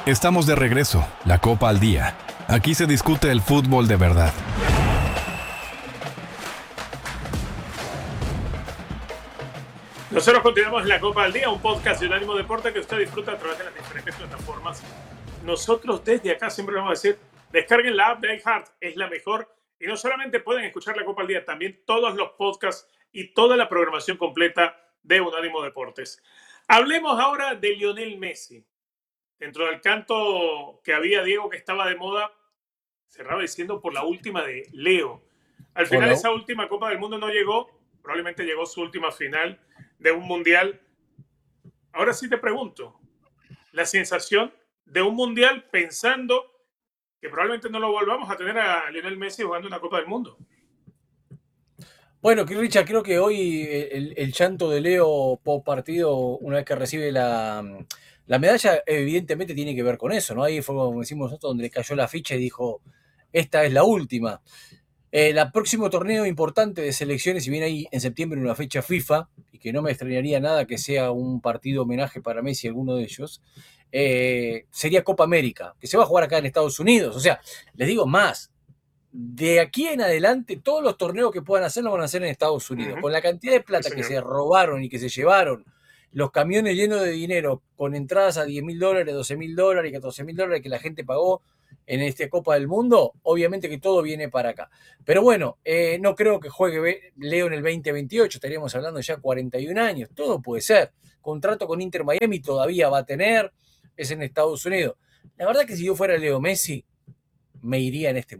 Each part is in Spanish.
Estamos de regreso, la Copa al Día. Aquí se discute el fútbol de verdad. Nosotros continuamos en la Copa al Día, un podcast de Unánimo Deporte que usted disfruta a través de las diferentes plataformas. Nosotros desde acá siempre vamos a decir, descarguen la app de iHeart, es la mejor. Y no solamente pueden escuchar la Copa al Día, también todos los podcasts y toda la programación completa de Unánimo Deportes. Hablemos ahora de Lionel Messi. Dentro del canto que había, Diego, que estaba de moda, cerraba diciendo por la última de Leo. Al final esa última Copa del Mundo no llegó, probablemente llegó su última final de un mundial. Ahora sí te pregunto, la sensación de un mundial pensando que probablemente no lo volvamos a tener a Lionel Messi jugando una Copa del Mundo. Bueno, Richard, creo que hoy el llanto de Leo post partido, una vez que recibe la medalla, evidentemente tiene que ver con eso, ¿no? Ahí fue, como decimos nosotros, donde le cayó la ficha y dijo, esta es la última. El próximo torneo importante de selecciones, si viene ahí en septiembre una fecha FIFA, y que no me extrañaría nada que sea un partido homenaje para Messi, alguno de ellos, sería Copa América, que se va a jugar acá en Estados Unidos. O sea, les digo más, de aquí en adelante todos los torneos que puedan hacer los van a hacer en Estados Unidos. Con la cantidad de plata que se robaron y que se llevaron, los camiones llenos de dinero, con entradas a $10.000, $12.000, $14.000 que la gente pagó en esta Copa del Mundo, obviamente que todo viene para acá. Pero bueno, no creo que juegue Leo en el 2028, estaríamos hablando ya 41 años, todo puede ser. Contrato con Inter Miami todavía va a tener, es en Estados Unidos. La verdad que si yo fuera Leo Messi, me iría en este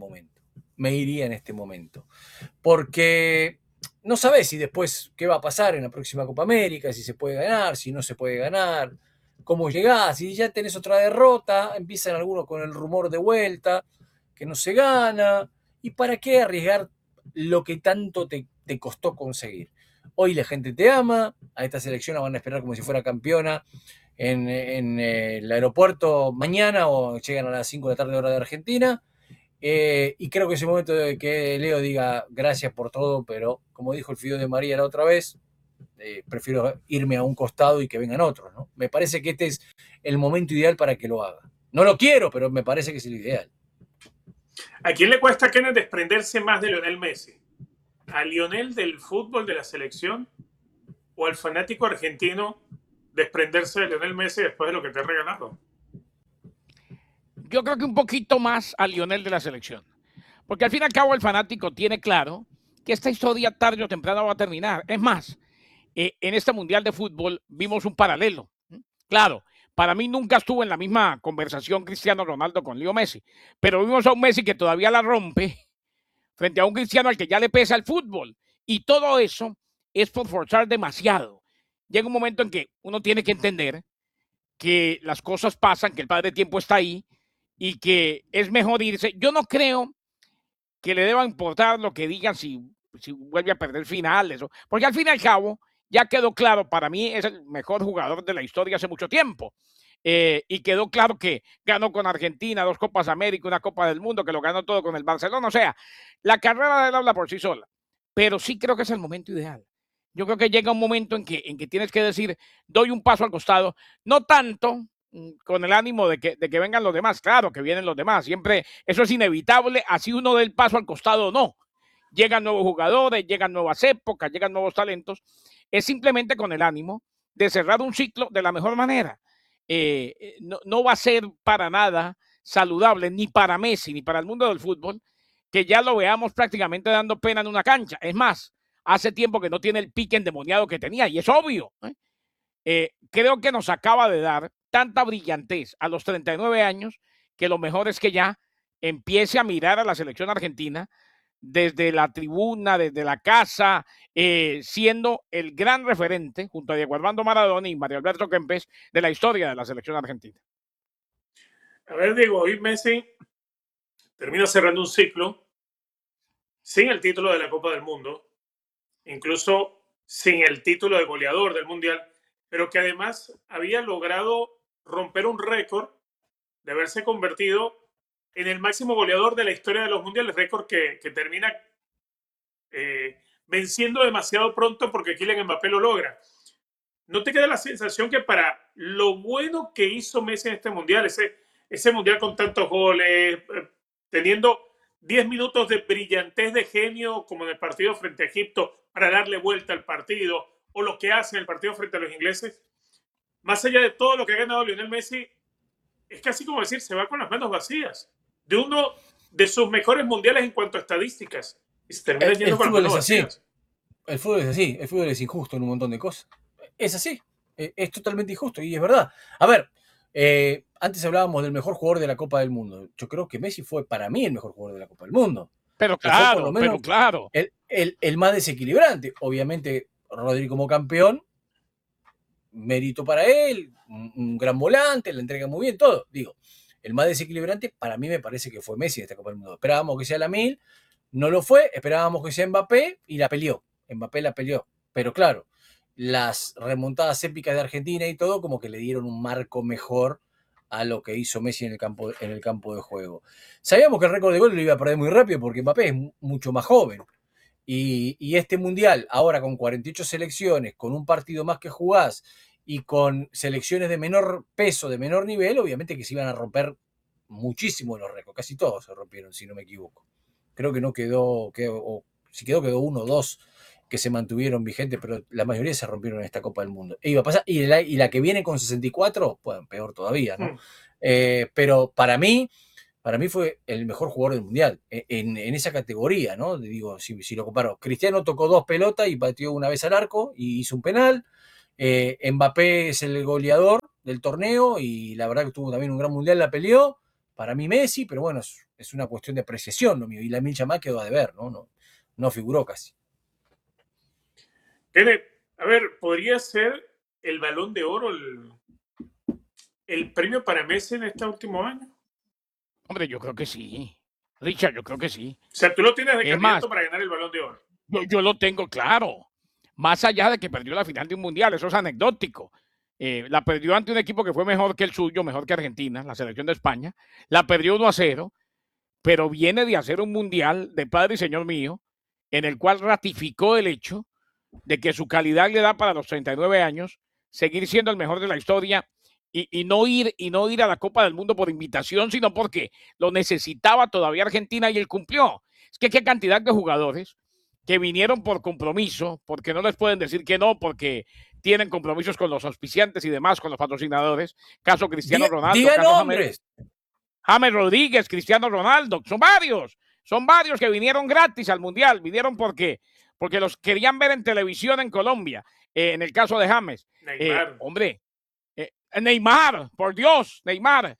momento. Porque no sabes si después qué va a pasar en la próxima Copa América, si se puede ganar, si no se puede ganar, cómo llegás, si ya tenés otra derrota, empiezan algunos con el rumor de vuelta, que no se gana, y para qué arriesgar lo que tanto te costó conseguir. Hoy la gente te ama, a esta selección la van a esperar como si fuera campeona en el aeropuerto mañana o llegan a las 5 de la tarde hora de Argentina. Y creo que es el momento de que Leo diga gracias por todo, pero como dijo el Fido de María la otra vez, prefiero irme a un costado y que vengan otros, ¿no? Me parece que este es el momento ideal para que lo haga. No lo quiero, pero me parece que es el ideal. ¿A quién le cuesta, Kenneth, desprenderse más de Lionel Messi? ¿A Lionel del fútbol de la selección o al fanático argentino desprenderse de Lionel Messi después de lo que te ha regalado? Yo creo que un poquito más a Lionel de la selección. Porque al fin y al cabo el fanático tiene claro que esta historia tarde o temprano va a terminar. Es más, en este Mundial de Fútbol vimos un paralelo. Claro, para mí nunca estuvo en la misma conversación Cristiano Ronaldo con Leo Messi, pero vimos a un Messi que todavía la rompe frente a un Cristiano al que ya le pesa el fútbol. Y todo eso es por forzar demasiado. Llega un momento en que uno tiene que entender que las cosas pasan, que el padre tiempo está ahí y que es mejor irse. Yo no creo que le deba importar lo que digan si vuelve a perder finales, porque al fin y al cabo ya quedó claro, para mí es el mejor jugador de la historia hace mucho tiempo. Y quedó claro que ganó con Argentina 2 Copas América, una Copa del Mundo, que lo ganó todo con el Barcelona. O sea, la carrera de él habla por sí sola. Pero sí creo que es el momento ideal. Yo creo que llega un momento en que tienes que decir, doy un paso al costado, no tanto con el ánimo de que vengan los demás. Claro que vienen los demás, siempre eso es inevitable, así uno dé el paso al costado o no. Llegan nuevos jugadores, llegan nuevas épocas, llegan nuevos talentos. Es simplemente con el ánimo de cerrar un ciclo de la mejor manera. No va a ser para nada saludable, ni para Messi, ni para el mundo del fútbol, que ya lo veamos prácticamente dando pena en una cancha. Es más, hace tiempo que no tiene el pique endemoniado que tenía, y es obvio. Creo que nos acaba de dar tanta brillantez a los 39 años que lo mejor es que ya empiece a mirar a la selección argentina desde la tribuna, desde la casa, siendo el gran referente, junto a Diego Armando Maradona y Mario Alberto Kempes, de la historia de la selección argentina. A ver, Diego, hoy Messi termina cerrando un ciclo sin el título de la Copa del Mundo, incluso sin el título de goleador del Mundial, pero que además había logrado romper un récord de haberse convertido en el máximo goleador de la historia de los mundiales, récord que termina venciendo demasiado pronto porque Kylian Mbappé lo logra. ¿No te queda la sensación que para lo bueno que hizo Messi en este mundial, ese mundial con tantos goles, teniendo 10 minutos de brillantez de genio como en el partido frente a Egipto para darle vuelta al partido, o lo que hace en el partido frente a los ingleses, más allá de todo lo que ha ganado Lionel Messi, es casi como decir, se va con las manos vacías de uno de sus mejores mundiales en cuanto a estadísticas, y se termina yendo con las manos vacías. El fútbol es así, el fútbol es injusto en un montón de cosas. Es así, es totalmente injusto y es verdad. A ver, antes hablábamos del mejor jugador de la Copa del Mundo. Yo creo que Messi fue para mí el mejor jugador de la Copa del Mundo. Pero claro, El más desequilibrante. Obviamente, Rodri como campeón, mérito para él, un gran volante, la entrega muy bien, todo. Digo, el más desequilibrante para mí me parece que fue Messi de esta Copa del Mundo. Esperábamos que sea Lamine, no lo fue, esperábamos que sea Mbappé y la peleó. Mbappé la peleó. Pero claro, las remontadas épicas de Argentina y todo como que le dieron un marco mejor a lo que hizo Messi en el campo de juego. Sabíamos que el récord de gol lo iba a perder muy rápido porque Mbappé es mucho más joven. Y este mundial, ahora con 48 selecciones, con un partido más que jugás y con selecciones de menor peso, de menor nivel, obviamente que se iban a romper muchísimo los récords. Casi todos se rompieron, si no me equivoco. Creo que no quedó quedó uno o dos que se mantuvieron vigentes, pero la mayoría se rompieron en esta Copa del Mundo. E iba a pasar, y la que viene con 64, bueno, peor todavía, ¿no? Pero para mí fue el mejor jugador del Mundial, en esa categoría, ¿no? Digo, si lo comparo. Cristiano tocó 2 pelotas y pateó una vez al arco y hizo un penal. Mbappé es el goleador del torneo y la verdad que tuvo también un gran Mundial, la peleó. Para mí Messi, pero bueno, es una cuestión de apreciación, ¿no? Y Lamine Yamal quedó a deber, ¿no? No figuró casi. A ver, ¿podría ser el Balón de Oro el premio para Messi en este último año? Hombre, yo creo que sí. Richard, yo creo que sí. O sea, tú lo tienes de candidato para ganar el Balón de Oro. Yo lo tengo claro. Más allá de que perdió la final de un mundial, eso es anecdótico. La perdió ante un equipo que fue mejor que el suyo, mejor que Argentina, la selección de España. La perdió 1-0, pero viene de hacer un mundial de Padre y Señor mío, en el cual ratificó el hecho de que su calidad le da para los 39 años seguir siendo el mejor de la historia y no ir a la Copa del Mundo por invitación, sino porque lo necesitaba todavía Argentina y él cumplió. Es que qué cantidad de jugadores que vinieron por compromiso, porque no les pueden decir que no, porque tienen compromisos con los auspiciantes y demás, con los patrocinadores. Caso Cristiano Ronaldo, caso James Rodríguez, Cristiano Ronaldo, son varios que vinieron gratis al Mundial, vinieron porque los querían ver en televisión en Colombia, en el caso de James. Neymar, por Dios, Neymar.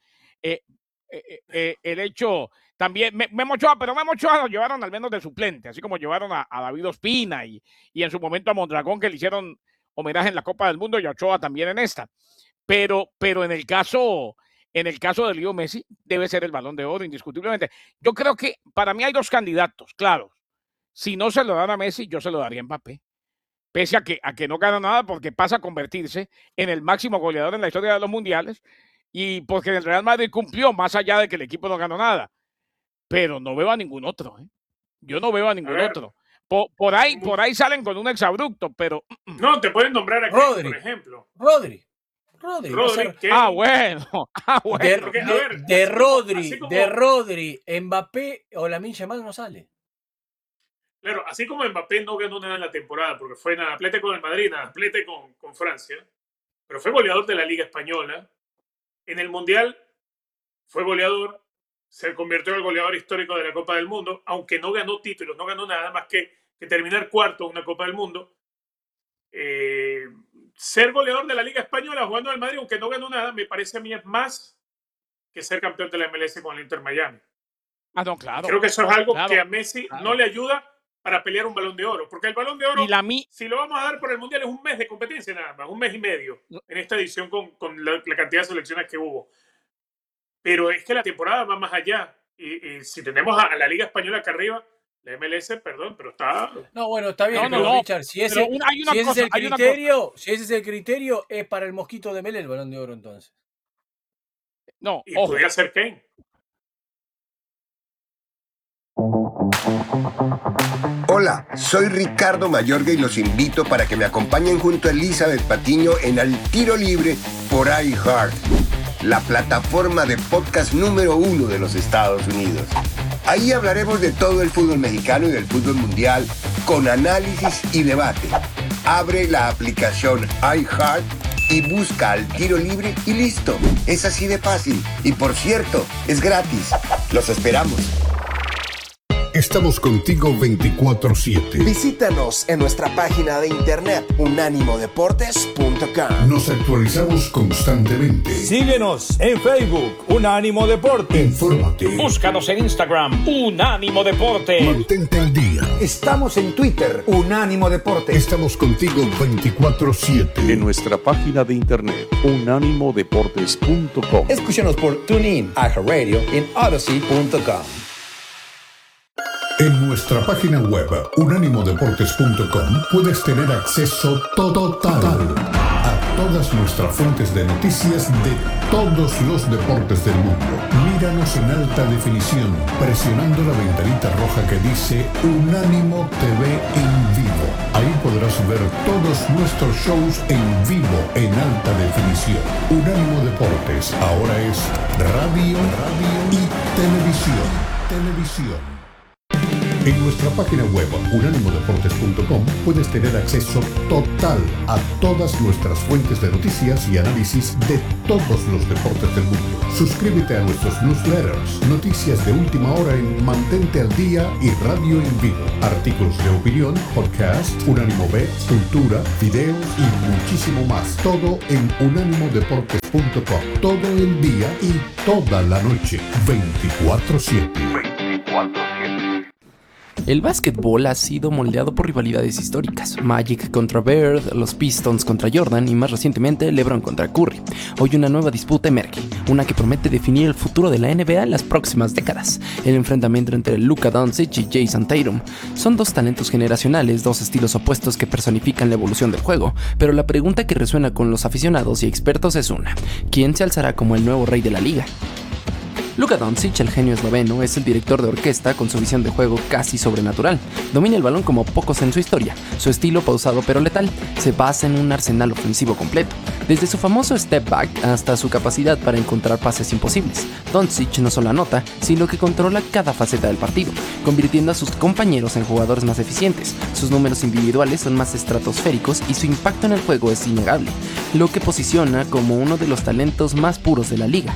El hecho también, Memo Ochoa lo llevaron al menos de suplente, así como llevaron a David Ospina y en su momento a Mondragón, que le hicieron homenaje en la Copa del Mundo, y a Ochoa también en esta. Pero en el caso de Leo Messi, debe ser el Balón de Oro, indiscutiblemente. Yo creo que para mí hay 2 candidatos, claro. Si no se lo dan a Messi, yo se lo daría a Mbappé. Pese a que no gana nada, porque pasa a convertirse en el máximo goleador en la historia de los mundiales y porque el Real Madrid cumplió, más allá de que el equipo no ganó nada. Pero no veo a ningún otro. Yo no veo a ningún otro. Por ahí salen con un exabrupto, pero... No, te pueden nombrar aquí, por ejemplo. Rodri. Bueno. De Rodri, Mbappé o Lamine Yamal no sale. Claro, así como Mbappé no ganó nada en la temporada, porque fue nada plete con el Madrid, nada plete con Francia, pero fue goleador de la Liga Española. En el Mundial fue goleador, se convirtió en el goleador histórico de la Copa del Mundo, aunque no ganó títulos, no ganó nada más que terminar cuarto en una Copa del Mundo. Ser goleador de la Liga Española jugando en el Madrid, aunque no ganó nada, me parece a mí es más que ser campeón de la MLS con el Inter Miami. No, claro. Creo que eso es algo que a Messi no le ayuda para pelear un Balón de Oro, porque el Balón de Oro, si lo vamos a dar por el Mundial, es un mes de competencia nada más, un mes y medio en esta edición con la cantidad de selecciones que hubo. Pero es que la temporada va más allá, y si tenemos a la Liga Española acá arriba, la MLS, perdón, pero está... No, bueno, está bien, Richard, si ese es el criterio, es para el Mosquito de Mele el Balón de Oro, entonces. No, y podría ser Kane. Hola, soy Ricardo Mayorga y los invito para que me acompañen junto a Elizabeth Patiño en Al Tiro Libre por iHeart. la plataforma de podcast número 1 de los Estados Unidos. Ahí hablaremos de todo el fútbol mexicano y del fútbol mundial, con análisis y debate. Abre la aplicación iHeart y busca Al Tiro Libre y listo. Es así de fácil. Y por cierto, es gratis. Los esperamos. Estamos contigo 24/7. Visítanos en nuestra página de internet unánimodeportes.com. Nos actualizamos constantemente. Síguenos en Facebook, Unánimo Deportes. Infórmate. Búscanos en Instagram, Unánimo Deportes. Mantente al día. Estamos en Twitter, Unánimo Deportes. Estamos contigo 24/7. En nuestra página de internet, unánimodeportes.com. Escúchanos por TuneIn, iHeartRadio en Odyssey.com. En nuestra página web, unánimodeportes.com, puedes tener acceso total a todas nuestras fuentes de noticias de todos los deportes del mundo. Míranos en alta definición, presionando la ventanita roja que dice Unánimo TV en vivo. Ahí podrás ver todos nuestros shows en vivo en alta definición. Unánimo Deportes ahora es radio y televisión. En nuestra página web, unánimodeportes.com, puedes tener acceso total a todas nuestras fuentes de noticias y análisis de todos los deportes del mundo. Suscríbete a nuestros newsletters, noticias de última hora en Mantente al Día y Radio en Vivo, artículos de opinión, podcast, Unánimo B, cultura, videos y muchísimo más. Todo en unánimodeportes.com. Todo el día y toda la noche, 24/7. El básquetbol ha sido moldeado por rivalidades históricas, Magic contra Bird, los Pistons contra Jordan y más recientemente LeBron contra Curry. Hoy una nueva disputa emerge, una que promete definir el futuro de la NBA en las próximas décadas. El enfrentamiento entre Luka Doncic y Jason Tatum. Son dos talentos generacionales, dos estilos opuestos que personifican la evolución del juego, pero la pregunta que resuena con los aficionados y expertos es una: ¿quién se alzará como el nuevo rey de la liga? Luka Doncic, el genio esloveno, es el director de orquesta con su visión de juego casi sobrenatural. Domina el balón como pocos en su historia. Su estilo, pausado pero letal, se basa en un arsenal ofensivo completo. Desde su famoso step back hasta su capacidad para encontrar pases imposibles. Doncic no solo anota, sino que controla cada faceta del partido, convirtiendo a sus compañeros en jugadores más eficientes. Sus números individuales son más estratosféricos y su impacto en el juego es innegable, lo que posiciona como uno de los talentos más puros de la liga.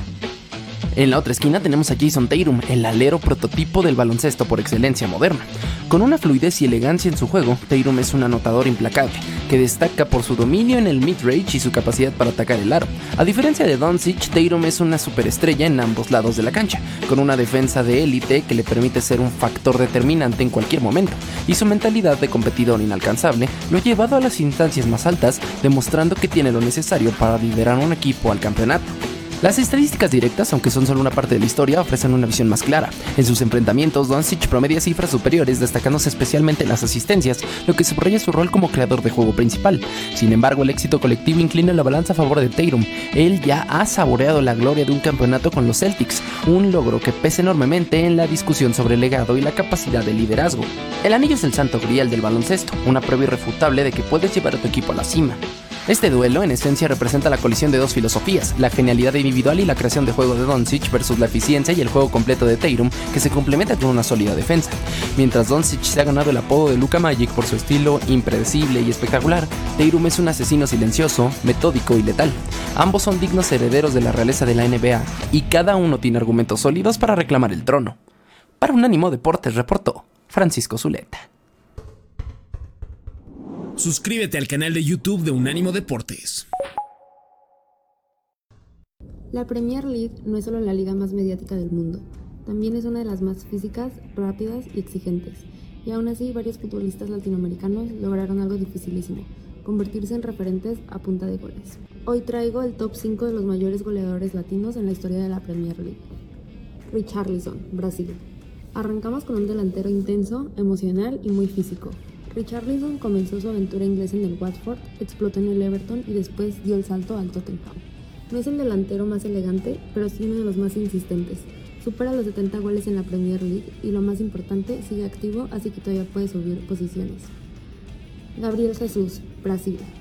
En la otra esquina tenemos a Jason Tatum, el alero prototipo del baloncesto por excelencia moderna. Con una fluidez y elegancia en su juego, Tatum es un anotador implacable, que destaca por su dominio en el mid-range y su capacidad para atacar el aro. A diferencia de Doncic, Tatum es una superestrella en ambos lados de la cancha, con una defensa de élite que le permite ser un factor determinante en cualquier momento, y su mentalidad de competidor inalcanzable lo ha llevado a las instancias más altas, demostrando que tiene lo necesario para liderar un equipo al campeonato. Las estadísticas directas, aunque son solo una parte de la historia, ofrecen una visión más clara. En sus enfrentamientos, Doncic promedia cifras superiores, destacándose especialmente en las asistencias, lo que subraya su rol como creador de juego principal. Sin embargo, el éxito colectivo inclina la balanza a favor de Tatum. Él ya ha saboreado la gloria de un campeonato con los Celtics, un logro que pesa enormemente en la discusión sobre el legado y la capacidad de liderazgo. El anillo es el santo grial del baloncesto, una prueba irrefutable de que puedes llevar a tu equipo a la cima. Este duelo, en esencia, representa la colisión de dos filosofías, la genialidad individual y la creación de juego de Doncic versus la eficiencia y el juego completo de Tatum, que se complementa con una sólida defensa. Mientras Doncic se ha ganado el apodo de Luka Magic por su estilo impredecible y espectacular, Tatum es un asesino silencioso, metódico y letal. Ambos son dignos herederos de la realeza de la NBA, y cada uno tiene argumentos sólidos para reclamar el trono. Para Unánimo Deportes reportó Francisco Zuleta. Suscríbete al canal de YouTube de Unánimo Deportes. La Premier League no es solo la liga más mediática del mundo, también es una de las más físicas, rápidas y exigentes. Y aún así, varios futbolistas latinoamericanos lograron algo dificilísimo, convertirse en referentes a punta de goles. Hoy traigo el top 5 de los mayores goleadores latinos en la historia de la Premier League. Richarlison, Brasil. Arrancamos con un delantero intenso, emocional y muy físico. Richarlison comenzó su aventura inglesa en el Watford, explotó en el Everton y después dio el salto al Tottenham. No es el delantero más elegante, pero sí uno de los más insistentes. Supera los 70 goles en la Premier League y lo más importante, sigue activo, así que todavía puede subir posiciones. Gabriel Jesús, Brasil.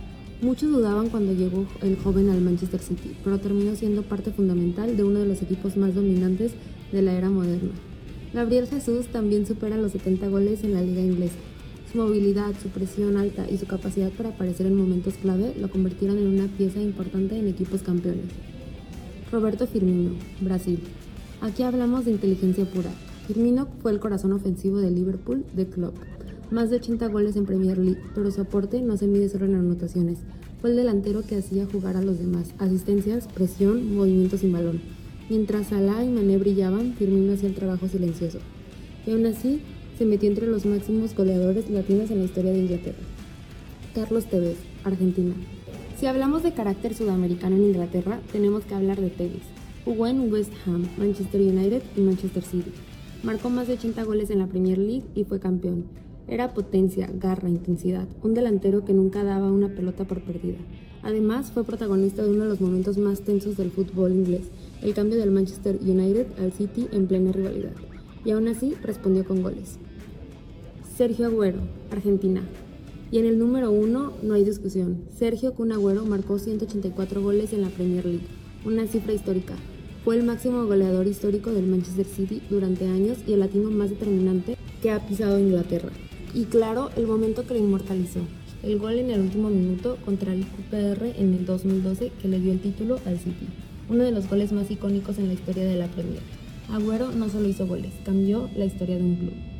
Muchos dudaban cuando llegó el joven al Manchester City, pero terminó siendo parte fundamental de uno de los equipos más dominantes de la era moderna. Gabriel Jesús también supera los 70 goles en la liga inglesa. Su movilidad, su presión alta y su capacidad para aparecer en momentos clave lo convirtieron en una pieza importante en equipos campeones. Roberto Firmino, Brasil. Aquí hablamos de inteligencia pura. Firmino fue el corazón ofensivo de Liverpool de Klopp. Más de 80 goles en Premier League, pero su aporte no se mide solo en anotaciones. Fue el delantero que hacía jugar a los demás. Asistencias, presión, movimientos sin balón. Mientras Salah y Mané brillaban, Firmino hacía el trabajo silencioso. Y aún así, se metió entre los máximos goleadores latinos en la historia de Inglaterra. Carlos Tevez, Argentina. Si hablamos de carácter sudamericano en Inglaterra, tenemos que hablar de Tevez. Jugó en West Ham, Manchester United y Manchester City. Marcó más de 80 goles en la Premier League y fue campeón. Era potencia, garra, intensidad, un delantero que nunca daba una pelota por perdida. Además, fue protagonista de uno de los momentos más tensos del fútbol inglés, el cambio del Manchester United al City en plena rivalidad. Y aún así, respondió con goles. Sergio Agüero, Argentina. Y en el número 1 no hay discusión. Sergio Kun Agüero marcó 184 goles en la Premier League, una cifra histórica. Fue el máximo goleador histórico del Manchester City durante años y el latino más determinante que ha pisado Inglaterra. Y claro, el momento que lo inmortalizó, el gol en el último minuto contra el QPR en el 2012 que le dio el título al City, uno de los goles más icónicos en la historia de la Premier. Agüero no solo hizo goles, cambió la historia de un club.